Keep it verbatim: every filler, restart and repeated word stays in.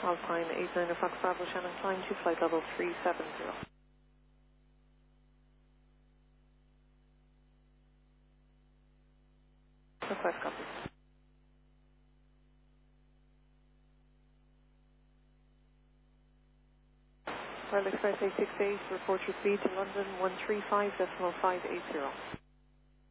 Alpine eight nine Fox Bravo Shannon climb to flight level three seven zero. Request copy. Royal Express eight six eight, report your speed to London one three five decimal five eight zero.